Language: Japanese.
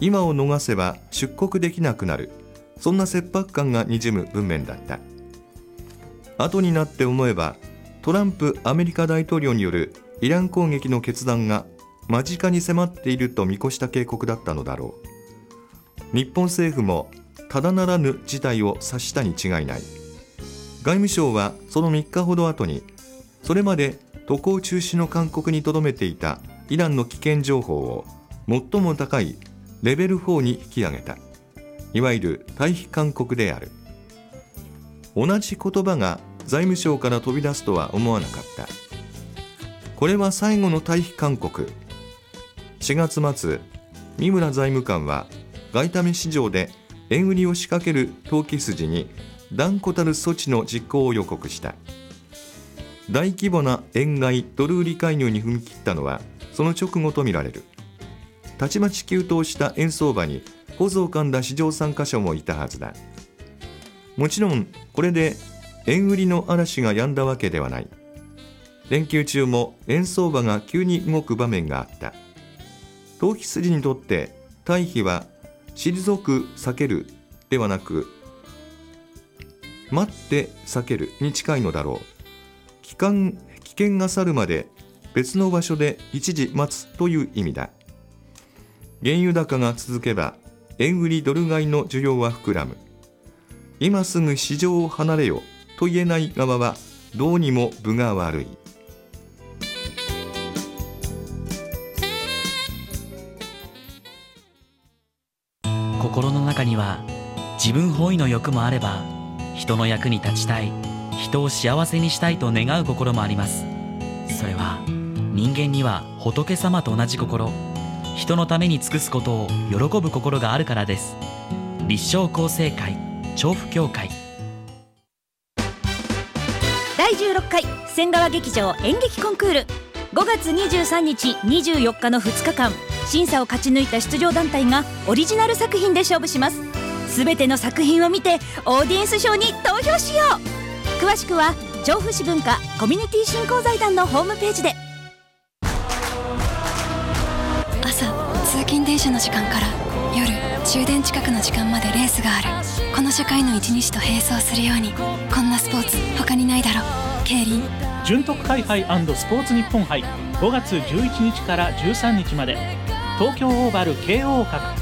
今を逃せば出国できなくなる、そんな切迫感がにじむ文面だった。後になって思えば、トランプアメリカ大統領によるイラン攻撃の決断が間近に迫っていると見越した警告だったのだろう。日本政府もただならぬ事態を察したに違いない。外務省はその3日ほど後に、それまで渡航中止の勧告にとどめていたイランの危険情報を最も高いレベル4に引き上げた。いわゆる退避勧告である。同じ言葉が財務省から飛び出すとは思わなかった。これは最後の退避勧告。4月末、三村財務官は外為市場で円売りを仕掛ける投機筋に断固たる措置の実行を予告した。大規模な円買いドル売り介入に踏み切ったのはその直後とみられる。たちまち急騰した円相場に臍を噛んだ市場参加者もいたはずだ。もちろんこれで円売りの嵐が止んだわけではない。連休中も円相場が急に動く場面があった。投機筋にとって退避は退く避けるではなく、待って避けるに近いのだろう。危険が去るまで別の場所で一時待つという意味だ。原油高が続けば円売りドル買いの需要は膨らむ。今すぐ市場を離れよと言えない側はどうにも分が悪い。 心の中には自分本位の欲もあれば、人の役に立ちたい、人を幸せにしたいと願う心もあります。それは人間には仏様と同じ心、人のために尽くすことを喜ぶ心があるからです。立正厚生会調布協会。 第16回千川劇場演劇コンクール、5月23日24日の2日間、審査を勝ち抜いた出場団体がオリジナル作品で勝負します。すべての作品を見てオーディエンス賞に投票しよう。詳しくは調布市文化コミュニティ振興財団のホームページで。 朝通勤電車の時間から夜終電近くの時間までレースがある。この社会の一日と並走するように、こんなスポーツ他にないだろう。競輪純徳会杯&スポーツ日本杯、5月11日から13日まで、東京オーバル KO 閣